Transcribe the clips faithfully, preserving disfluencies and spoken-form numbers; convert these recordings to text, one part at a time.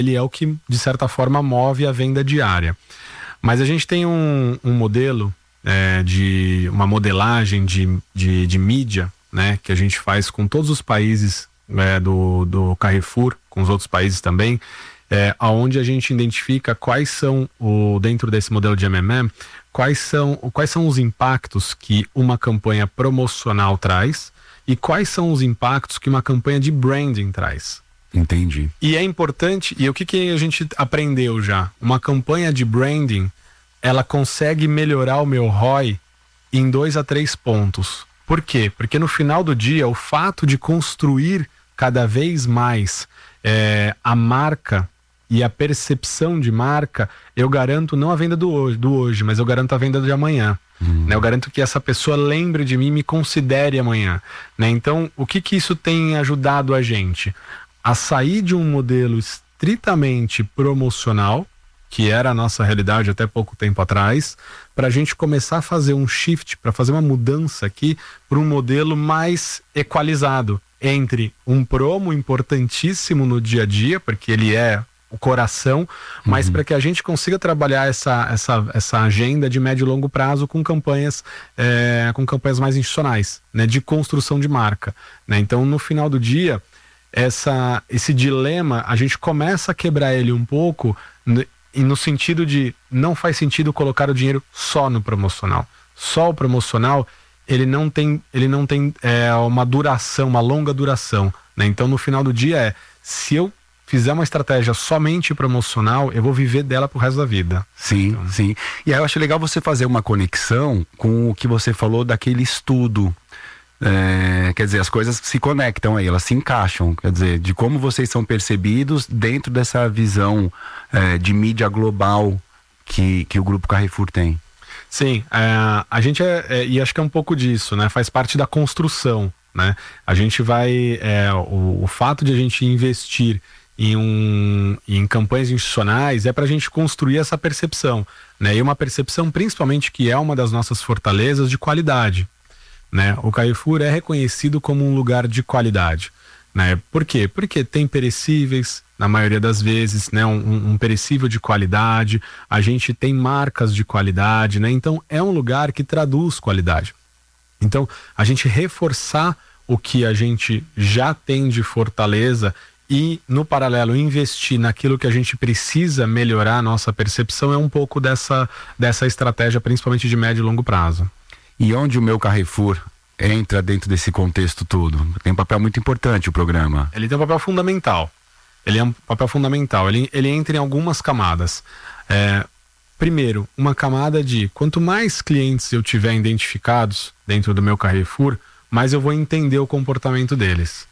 ele é o que, de certa forma, move a venda diária. Mas a gente tem um, um modelo, é, de uma modelagem de, de, de mídia, né, que a gente faz com todos os países, é, do, do Carrefour, com os outros países também, é, onde a gente identifica quais são, o, dentro desse modelo de M M M, quais são, quais são os impactos que uma campanha promocional traz e quais são os impactos que uma campanha de branding traz. Entendi. E é importante, e o que, que a gente aprendeu já? Uma campanha de branding, ela consegue melhorar o meu R O I em dois a três pontos. Por quê? Porque no final do dia, o fato de construir cada vez mais é, a marca e a percepção de marca, eu garanto não a venda do hoje, do hoje mas eu garanto a venda de amanhã. Hum. Né? Eu garanto que essa pessoa lembre de mim e me considere amanhã. Né? Então, o que, que isso tem ajudado a gente? A sair de um modelo estritamente promocional, que era a nossa realidade até pouco tempo atrás, para a gente começar a fazer um shift, para fazer uma mudança aqui para um modelo mais equalizado entre um promo importantíssimo no dia a dia, porque ele é o coração, mas uhum. para que a gente consiga trabalhar essa, essa, essa agenda de médio e longo prazo com campanhas, é, com campanhas mais institucionais, né, de construção de marca. Né? Então, no final do dia, essa, esse dilema, a gente começa a quebrar ele um pouco, no, no sentido de não faz sentido colocar o dinheiro só no promocional. Só o promocional, ele não tem, ele não tem é, uma duração, uma longa duração. Né? Então, no final do dia, é se eu fizer uma estratégia somente promocional, eu vou viver dela pro resto da vida. Sim, então. sim. E aí eu acho legal você fazer uma conexão com o que você falou daquele estudo. É, quer dizer, as coisas se conectam aí, elas se encaixam, quer dizer, de como vocês são percebidos dentro dessa visão é, de mídia global que, que o Grupo Carrefour tem. Sim, é, a gente é, é, e acho que é um pouco disso, né? Faz parte da construção, né? A gente vai, é, o, o fato de a gente investir em, um, em campanhas institucionais é para a gente construir essa percepção, né? E uma percepção principalmente que é uma das nossas fortalezas de qualidade. Né? O Carrefour é reconhecido como um lugar de qualidade. Né? Por quê? Porque tem perecíveis, na maioria das vezes, né? um, um perecível de qualidade, a gente tem marcas de qualidade, né? Então é um lugar que traduz qualidade. Então a gente reforçar o que a gente já tem de fortaleza e, no paralelo, investir naquilo que a gente precisa melhorar a nossa percepção é um pouco dessa, dessa estratégia, principalmente de médio e longo prazo. E onde o Meu Carrefour entra dentro desse contexto todo? Tem um papel muito importante o programa. Ele tem um papel fundamental. Ele é um papel fundamental. Ele, ele entra em algumas camadas. É, primeiro, uma camada de quanto mais clientes eu tiver identificados dentro do Meu Carrefour, mais eu vou entender o comportamento deles.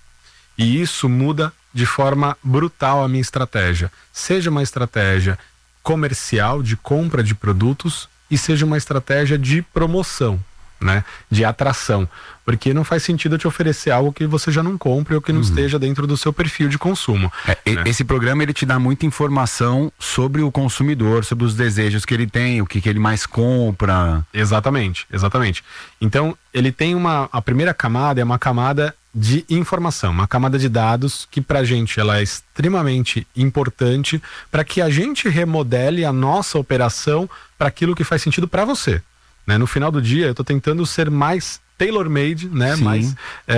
E isso muda de forma brutal a minha estratégia. Seja uma estratégia comercial de compra de produtos e seja uma estratégia de promoção. Né, de atração, porque não faz sentido eu te oferecer algo que você já não compre ou que não uhum. esteja dentro do seu perfil de consumo. É, né? Esse programa ele te dá muita informação sobre o consumidor, sobre os desejos que ele tem, o que, que ele mais compra. Exatamente, exatamente. Então ele tem uma, a primeira camada é uma camada de informação, uma camada de dados que pra gente ela é extremamente importante para que a gente remodele a nossa operação para aquilo que faz sentido para você. Né? No final do dia, eu estou tentando ser mais tailor-made, né? mais,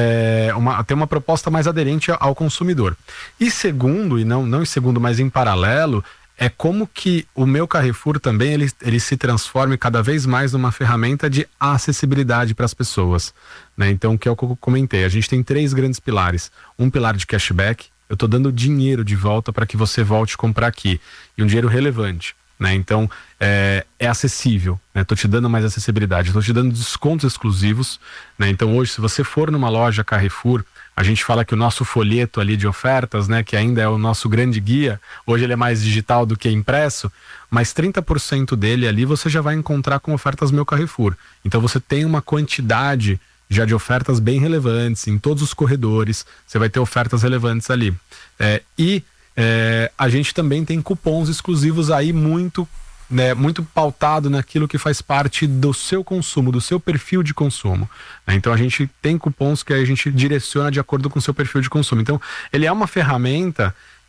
é, uma, ter uma proposta mais aderente ao consumidor. E segundo, e não, não em segundo, mas em paralelo, é como que o Meu Carrefour também ele, ele se transforme cada vez mais numa ferramenta de acessibilidade para as pessoas. Né? Então, que é o que eu comentei, a gente tem três grandes pilares. Um pilar de cashback, eu estou dando dinheiro de volta para que você volte a comprar aqui. E um dinheiro relevante. Né? Então, é, é acessível, né? Tô te dando mais acessibilidade, tô te dando descontos exclusivos, né? Então hoje, se você for numa loja Carrefour, a gente fala que o nosso folheto ali de ofertas, né? Que ainda é o nosso grande guia, hoje ele é mais digital do que impresso, mas trinta por cento dele ali você já vai encontrar com ofertas Meu Carrefour. Então você tem uma quantidade já de ofertas bem relevantes em todos os corredores, você vai ter ofertas relevantes ali. É, e É, a gente também tem cupons exclusivos aí muito, né, muito pautado naquilo que faz parte do seu consumo, do seu perfil de consumo. Né? Então a gente tem cupons que a gente direciona de acordo com o seu perfil de consumo. Então ele é uma ferramenta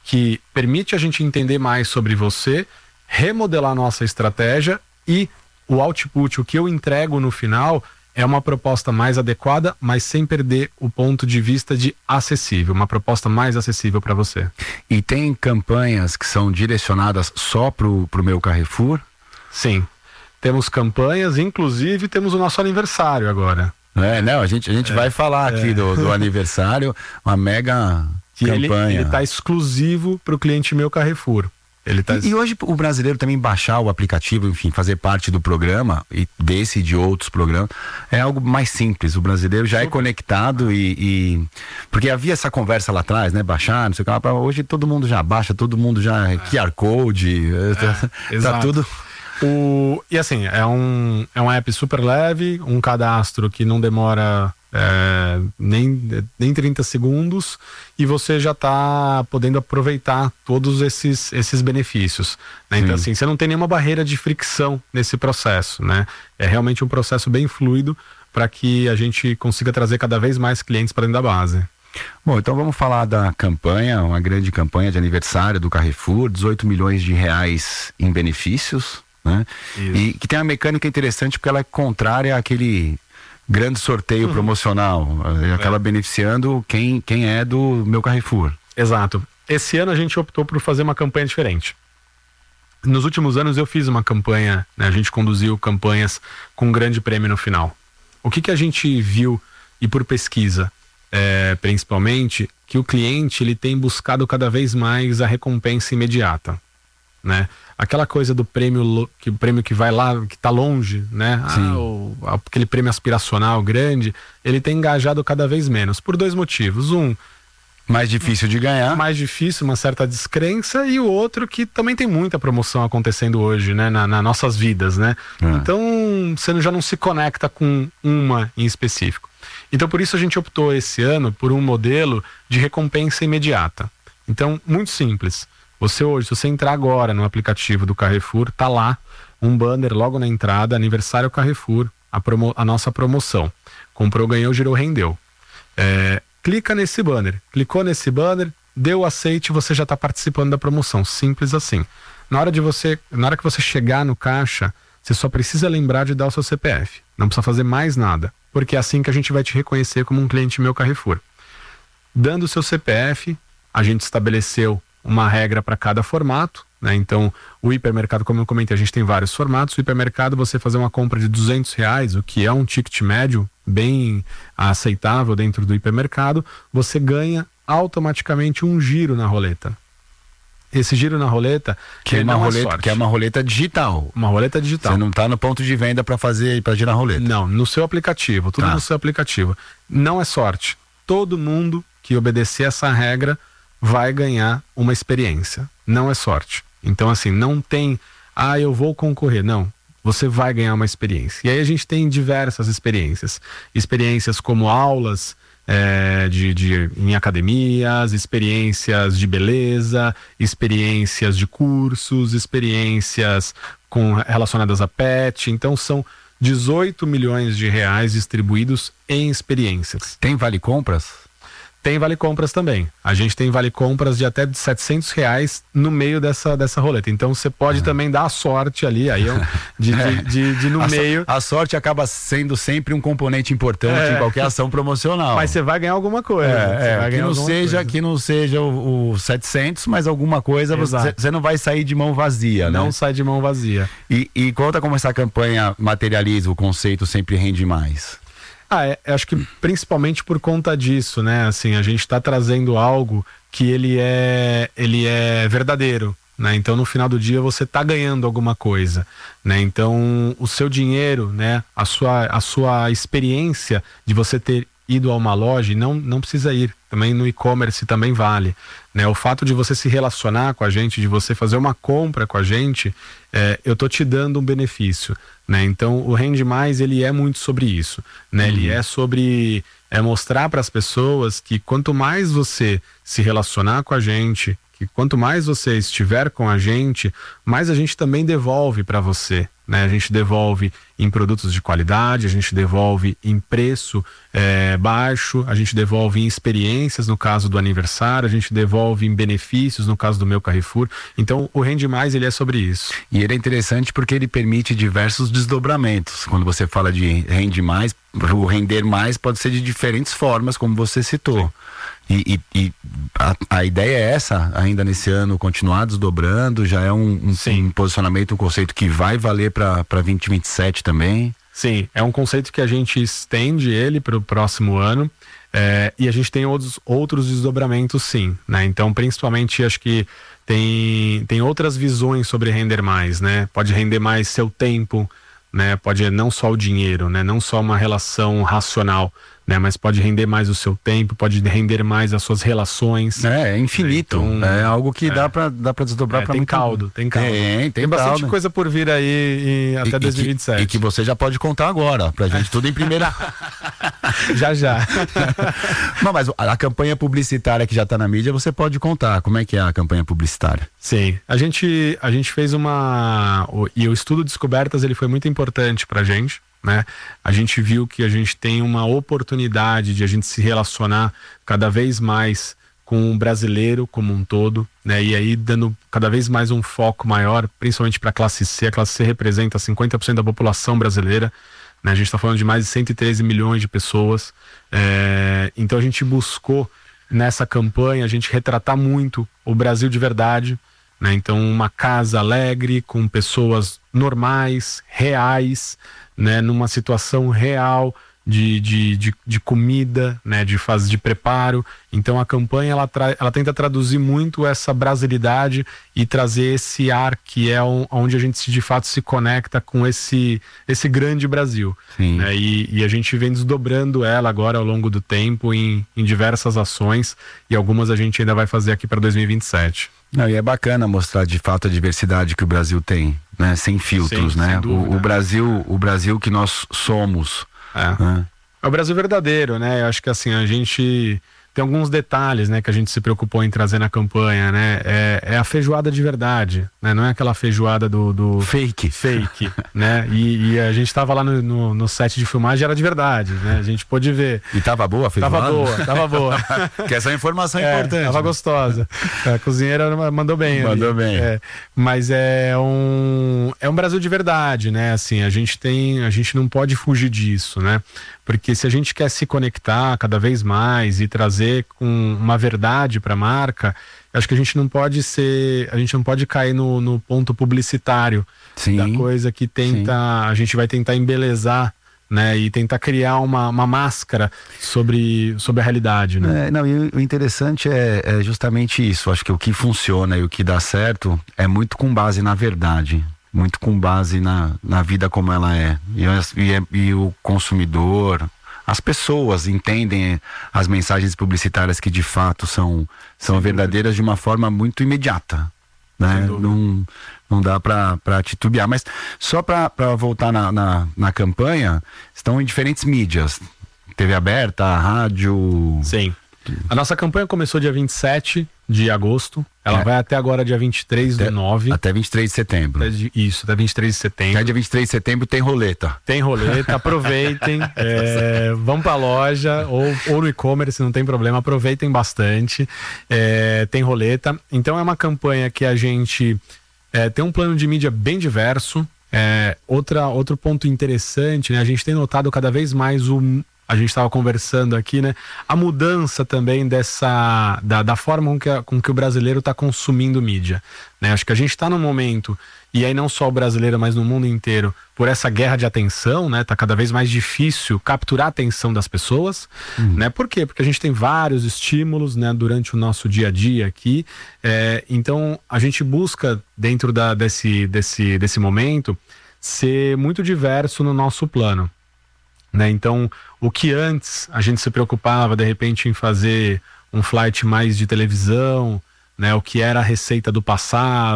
que permite a gente entender mais sobre você, remodelar nossa estratégia e o output, o que eu entrego no final, é uma proposta mais adequada, mas sem perder o ponto de vista de acessível, uma proposta mais acessível para você. E tem campanhas que são direcionadas só pro, pro meu Carrefour? Sim, temos campanhas, inclusive temos o nosso aniversário agora. É, não, a gente, a gente é, vai falar aqui é. do, do aniversário, uma mega que campanha. Ele está exclusivo para o cliente meu Carrefour. Ele tá... e, e hoje o brasileiro também baixar o aplicativo, enfim, fazer parte do programa, e desse e de outros programas, é algo mais simples. O brasileiro já é conectado e, e... porque havia essa conversa lá atrás, né? Baixar, não sei o que lá. Hoje todo mundo já baixa, todo mundo já é. Q R Code, é, tá, tá tudo... O... E assim, é um, é um app super leve, um cadastro que não demora é, nem, nem trinta segundos e você já está podendo aproveitar todos esses, esses benefícios, né? Então assim, você não tem nenhuma barreira de fricção nesse processo, né? É realmente um processo bem fluido para que a gente consiga trazer cada vez mais clientes para dentro da base. Bom, então vamos falar da campanha, uma grande campanha de aniversário do Carrefour, dezoito milhões de reais em benefícios, né? E que tem uma mecânica interessante porque ela é contrária àquele grande sorteio uhum. promocional, ela acaba é. beneficiando quem, quem é do meu Carrefour. Exato. Esse ano a gente optou por fazer uma campanha diferente. Nos últimos anos eu fiz uma campanha, né, a gente conduziu campanhas com um grande prêmio no final. O que que a gente viu, e por pesquisa, é, principalmente, que o cliente ele tem buscado cada vez mais a recompensa imediata, né? Aquela coisa do prêmio, que o prêmio que vai lá, que está longe, né? Ah, o, aquele prêmio aspiracional grande, ele tem engajado cada vez menos, por dois motivos. Um, mais difícil de ganhar. Mais difícil, uma certa descrença, e o outro que também tem muita promoção acontecendo hoje, né? Nas na nossas vidas, né? É. Então, você já não se conecta com uma em específico. Então, por isso a gente optou esse ano por um modelo de recompensa imediata. Então, muito simples. Você hoje, se você entrar agora no aplicativo do Carrefour, tá lá um banner logo na entrada, aniversário Carrefour, a, promo, a nossa promoção. Comprou, ganhou, girou, rendeu. É, clica nesse banner. Clicou nesse banner, deu aceite, você já está participando da promoção. Simples assim. Na hora de você, na hora que você chegar no caixa, você só precisa lembrar de dar o seu C P F. Não precisa fazer mais nada, porque é assim que a gente vai te reconhecer como um cliente meu Carrefour. Dando o seu C P F, a gente estabeleceu uma regra para cada formato, né? Então, o hipermercado, como eu comentei, a gente tem vários formatos. O hipermercado, você fazer uma compra de duzentos reais, o que é um ticket médio bem aceitável dentro do hipermercado, você ganha automaticamente um giro na roleta. Esse giro na roleta, que é uma roleta, que é uma roleta digital. Uma roleta digital. Você não está no ponto de venda para fazer, para girar a roleta. Não, no seu aplicativo, tudo tá. no seu aplicativo. Não é sorte. Todo mundo que obedecer essa regra vai ganhar uma experiência, não é sorte. Então assim, não tem, ah, eu vou concorrer, não, você vai ganhar uma experiência. E aí a gente tem diversas experiências, experiências como aulas é, de, de, em academias, experiências de beleza, experiências de cursos, experiências com, relacionadas a pet. Então são dezoito milhões de reais distribuídos em experiências. Tem vale compras? Tem vale compras também. A gente tem vale compras de até setecentos reais no meio dessa, dessa roleta. Então você pode uhum. também dar a sorte ali, aí eu, de, é. de, de, de no a meio. So, a sorte acaba sendo sempre um componente importante é. em qualquer ação promocional. Mas você vai ganhar alguma coisa. É, é, que, não seja, coisa. que não seja o, o setecentos, mas alguma coisa você, você não vai sair de mão vazia, não né? Não sai de mão vazia. E, e conta como essa campanha materializa o conceito sempre rende mais. Ah, é, acho que principalmente por conta disso, né? Assim, a gente está trazendo algo que ele é, ele é verdadeiro, né? Então, no final do dia, você está ganhando alguma coisa, né? Então, o seu dinheiro, né? A sua, a sua experiência de você ter ido a uma loja, e não, não precisa ir, também no e-commerce também vale, né? O fato de você se relacionar com a gente, de você fazer uma compra com a gente, é, eu tô te dando um benefício, né? Então o Rende Mais, ele é muito sobre isso, né? Uhum. Ele é sobre é, mostrar para as pessoas que quanto mais você se relacionar com a gente, que quanto mais você estiver com a gente, mais a gente também devolve para você, né? A gente devolve em produtos de qualidade, a gente devolve em preço é, baixo, a gente devolve em experiências no caso do aniversário, a gente devolve em benefícios no caso do meu Carrefour. Então o Rende Mais, ele é sobre isso. E ele é interessante porque ele permite diversos desdobramentos. Quando você fala de Rende Mais, o render mais pode ser de diferentes formas, como você citou. E, e, e a, a ideia é essa, ainda nesse ano, continuar desdobrando, já é um, um, um posicionamento, um conceito que vai valer para vinte e vinte e sete também. Sim, é um conceito que a gente estende ele para o próximo ano, é, e a gente tem outros, outros desdobramentos sim, né? Então, principalmente, acho que tem, tem outras visões sobre render mais, né? Pode render mais seu tempo, né? Pode não só o dinheiro, né? Não só uma relação racional, né? Mas pode render mais o seu tempo, pode render mais as suas relações. É, é infinito. Então, é algo que é, dá para dá para desdobrar. É, para tem muito... caldo, tem caldo. Tem, tem, tem bastante caldo. coisa por vir aí e, até e, dois mil e vinte e sete. E que, e que você já pode contar agora, pra gente, tudo em primeira. já, já. Não, mas a, a campanha publicitária que já tá na mídia, você pode contar. Como é que é a campanha publicitária? Sim, a gente, a gente fez uma... O, e o estudo Descobertas, ele foi muito importante pra gente, né? A gente viu que a gente tem uma oportunidade de a gente se relacionar cada vez mais com o brasileiro como um todo, né? E aí dando cada vez mais um foco maior, principalmente para a classe C. A classe C representa cinquenta por cento da população brasileira, né? A gente está falando de mais de cento e treze milhões de pessoas. É... Então a gente buscou nessa campanha a gente retratar muito o Brasil de verdade, né? Então uma casa alegre com pessoas normais, reais, né, numa situação real de, de, de, de comida, né, de fase de preparo. Então a campanha ela, tra ela tenta traduzir muito essa brasilidade e trazer esse ar que é um, onde a gente de fato se conecta com esse, esse grande Brasil, né? E, e a gente vem desdobrando ela agora ao longo do tempo em, em diversas ações, e algumas a gente ainda vai fazer aqui para dois mil e vinte e sete. Não, e é bacana mostrar de fato a diversidade que o Brasil tem, né? Sem filtros, Sim, né? Sem o, o Brasil, o Brasil que nós somos. É. Né? É o Brasil verdadeiro, né? Eu acho que assim, a gente tem alguns detalhes, né, que a gente se preocupou em trazer na campanha, né? É, é a feijoada de verdade, né? Não é aquela feijoada do... do fake. Fake, né? E, e a gente tava lá no, no, no set de filmagem, era de verdade, né? A gente pôde ver. E tava boa a feijoada? Tava boa, tava boa. Que essa informação é, é importante. Tava gostosa. A cozinheira mandou bem. Mandou ali. bem. É, mas é um, é um Brasil de verdade, né? Assim, a gente tem, a gente não pode fugir disso, né? Porque se a gente quer se conectar cada vez mais e trazer com uma verdade para a marca, acho que a gente não pode ser, a gente não pode cair no, no ponto publicitário. Sim, da coisa que tenta, sim. A gente vai tentar embelezar, né, e tentar criar uma, uma máscara sobre, sobre a realidade, né? É, não, e o interessante é, é justamente isso. Acho que o que funciona e o que dá certo é muito com base na verdade. Muito com base na, na vida como ela é. E, e, e o consumidor, as pessoas entendem as mensagens publicitárias que de fato são, são verdadeiras de uma forma muito imediata, né? Não, não dá para titubear. Mas só para voltar na, na, na campanha, estão em diferentes mídias. T V aberta, rádio... Sim. A nossa campanha começou dia vinte e sete de agosto. Ela é. vai até agora dia vinte e três do nove. Até vinte e três de setembro. Até, isso, até vinte e três de setembro. Até dia vinte e três de setembro tem roleta. Tem roleta, aproveitem. é, vão pra loja ou, ou no e-commerce, não tem problema. Aproveitem bastante. É, tem roleta. Então é uma campanha que a gente é, tem um plano de mídia bem diverso. É, outra, outro ponto interessante, né? A gente tem notado cada vez mais o... A gente estava conversando aqui, né? A mudança também dessa... Da, da forma com que, a, com que o brasileiro está consumindo mídia, né? Acho que a gente está num momento, e aí não só o brasileiro, mas no mundo inteiro, por essa guerra de atenção, né? Tá cada vez mais difícil capturar a atenção das pessoas, hum. né? Por quê? Porque a gente tem vários estímulos, né? Durante o nosso dia a dia aqui. É, então, a gente busca, dentro da, desse, desse, desse momento, ser muito diverso no nosso plano. Né? Então, o que antes a gente se preocupava de repente em fazer um flight mais de televisão, né? O que era a receita do passado,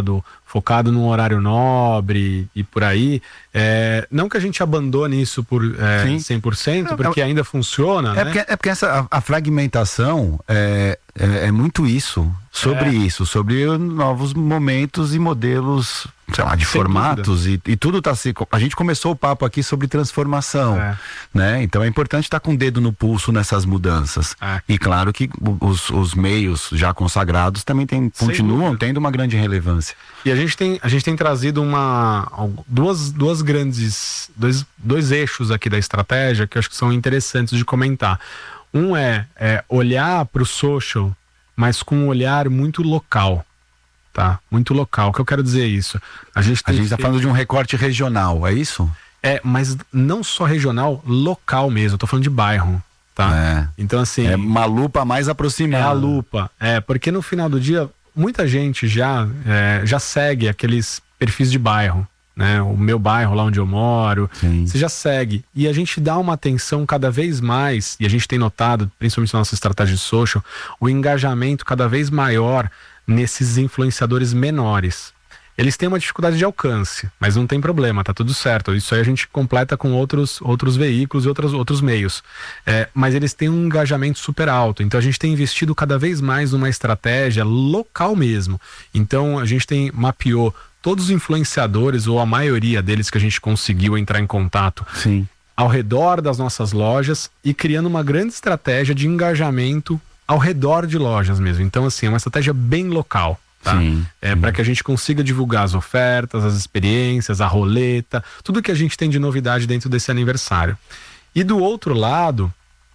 focado num horário nobre e por aí. É, não que a gente abandone isso por é, cem por cento, porque ainda funciona, é né? Porque, é porque essa, a, a fragmentação é, é, é muito isso, sobre É. isso, sobre novos momentos e modelos, sei lá, de Sem formatos e, e tudo tá se... A gente começou o papo aqui sobre transformação, É. né? Então é importante estar com o dedo no pulso nessas mudanças. É. E claro que os, os meios já consagrados também tem, Sem continuam dúvida. tendo uma grande relevância. E a gente tem, a gente tem trazido uma, duas, duas grandes, dois, dois eixos aqui da estratégia que eu acho que são interessantes de comentar. Um é, é olhar para o social, mas com um olhar muito local, tá? Muito local. O que eu quero dizer é isso? A gente A tem gente está feito- falando de um recorte regional, é isso? É, mas não só regional, local mesmo. Eu tô falando de bairro, tá? É. Então, assim... É uma lupa mais É aproximada. a lupa, é, porque no final do dia, muita gente já, é, já segue aqueles perfis de bairro, né? O meu bairro, lá onde eu moro, Sim. você já segue. E a gente dá uma atenção cada vez mais, e a gente tem notado, principalmente na nossa estratégia de social, o engajamento cada vez maior nesses influenciadores menores. Eles têm uma dificuldade de alcance, mas não tem problema, tá tudo certo. Isso aí a gente completa com outros, outros veículos e outros, outros meios. É, mas eles têm um engajamento super alto. Então a gente tem investido cada vez mais numa estratégia local mesmo. Então a gente tem mapeou todos os influenciadores, ou a maioria deles que a gente conseguiu entrar em contato, Sim. ao redor das nossas lojas e criando uma grande estratégia de engajamento ao redor de lojas mesmo. Então, assim, é uma estratégia bem local. Tá? Sim, É sim. para que a gente consiga divulgar as ofertas, as experiências, a roleta, tudo que a gente tem de novidade dentro desse aniversário. E do outro lado,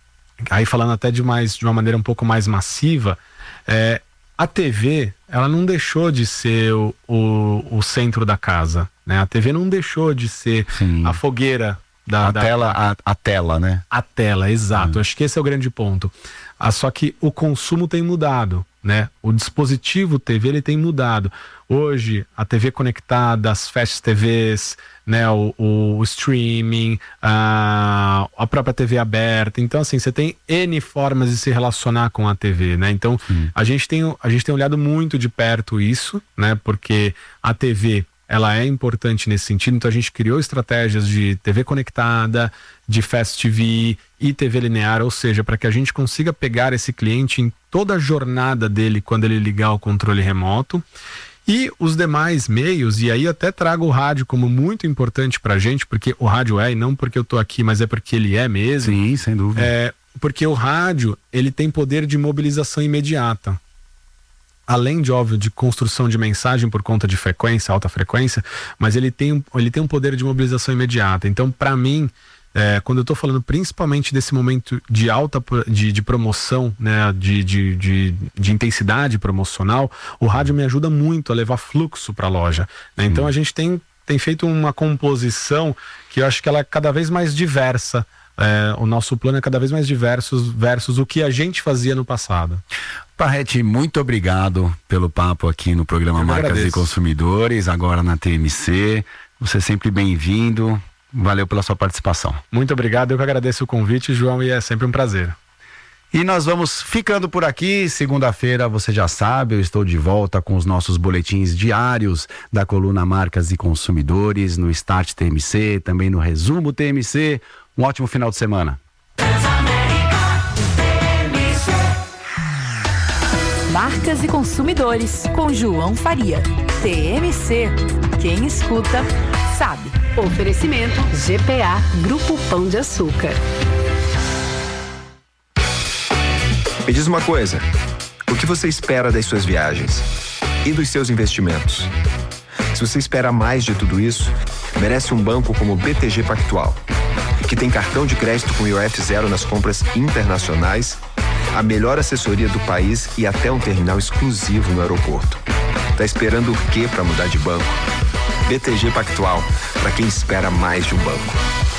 aí falando até de, mais, de uma maneira um pouco mais massiva, é, a T V, ela não deixou de ser o, o, o centro da casa, né? A T V não deixou de ser Sim. a fogueira da, A da tela, a, a tela, né? a tela, exato. Acho que esse é o grande ponto. Ah, só que o consumo tem mudado, né? O dispositivo T V ele tem mudado. Hoje, a T V conectada, as Fast T Vs, né? O, o, o streaming, a, a própria T V aberta. Então, assim, você tem N formas de se relacionar com a T V, né? Então, a gente tem, a gente tem olhado muito de perto isso, né? Porque a T V... ela é importante nesse sentido, então a gente criou estratégias de T V conectada, de Fast T V e T V linear, ou seja, para que a gente consiga pegar esse cliente em toda a jornada dele quando ele ligar o controle remoto. E os demais meios, e aí eu até trago o rádio como muito importante pra gente, porque o rádio é, e não porque eu tô aqui, mas é porque ele é mesmo. Sim, sem dúvida. É, porque o rádio, ele tem poder de mobilização imediata. Além de, óbvio, de construção de mensagem por conta de frequência, alta frequência, mas ele tem, um- ele tem um poder de mobilização imediata. Então, para mim, é, quando eu estou falando principalmente desse momento de alta pro- de, de promoção, né, de, de, de, de intensidade promocional, o rádio me ajuda muito a levar fluxo para a loja, né? Então a gente tem, tem feito uma composição que eu acho que ela é cada vez mais diversa. É, o nosso plano é cada vez mais diverso versus o que a gente fazia no passado. Parretti, muito obrigado pelo papo aqui no programa Eu que Marcas e agradeço. Consumidores, agora na T M C. Você é sempre bem-vindo. Valeu pela sua participação. Muito obrigado, eu que agradeço o convite, João, e é sempre um prazer. E nós vamos ficando por aqui. Segunda-feira, você já sabe, eu estou de volta com os nossos boletins diários da coluna Marcas e Consumidores, no Start T M C, também no Resumo T M C. Um ótimo final de semana. Marcas e Consumidores, com João Faria. T M C. Quem escuta, sabe. Oferecimento G P A Grupo Pão de Açúcar. Me diz uma coisa, o que você espera das suas viagens e dos seus investimentos? Se você espera mais de tudo isso, merece um banco como o B T G Pactual, que tem cartão de crédito com I O F zero nas compras internacionais, a melhor assessoria do país e até um terminal exclusivo no aeroporto. Tá esperando o quê para mudar de banco? B T G Pactual, para quem espera mais de um banco.